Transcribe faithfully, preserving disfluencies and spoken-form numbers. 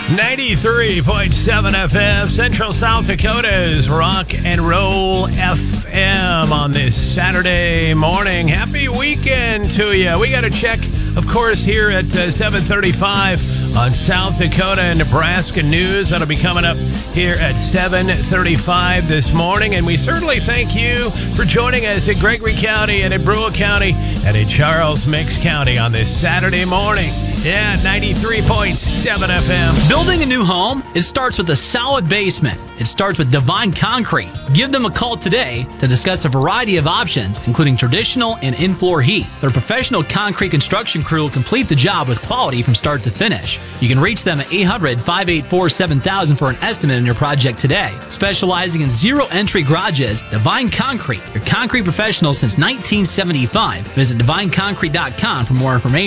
ninety-three point seven F M, Central South Dakota's Rock and Roll F M on this Saturday morning. Happy weekend to you. We got a check, of course, here at uh, seven thirty-five on South Dakota and Nebraska News. That'll be coming up here at seven thirty-five this morning. And we certainly thank you for joining us in Gregory County and in Brule County and in Charles Mix County on this Saturday morning. Yeah, ninety-three point seven F M. Building a new home, it starts with a solid basement. It starts with Divine Concrete. Give them a call today to discuss a variety of options, including traditional and in-floor heat. Their professional concrete construction crew will complete the job with quality from start to finish. You can reach them at eight hundred, five eight four, seven thousand for an estimate on your project today. Specializing in zero-entry garages, Divine Concrete, your concrete professionals since nineteen seventy-five. Visit divine concrete dot com for more information.